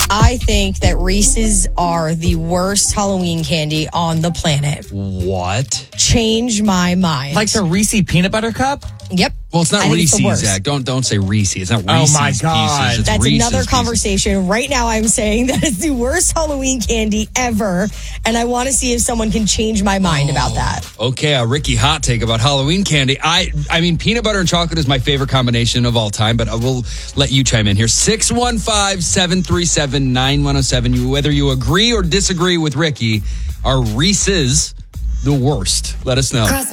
I think that Reese's are the worst Halloween candy on the planet. What? Change my mind. Like the Reese peanut butter cup? Yep. Well, it's not I think it's the Reese's, worst. Zach. Don't say Reese. It's not Oh, Reese's my God. Pieces. It's That's Reese's another Pieces. conversation. Right now, I'm saying that it's the worst Halloween candy ever, and I want to see if someone can change my mind about that. Okay, a Ricky hot take about Halloween candy. I mean, peanut butter and chocolate is my favorite combination of all time, but I will let you chime in here. 615-737-9107. Whether you agree or disagree with Ricky, are Reese's the worst? Let us know.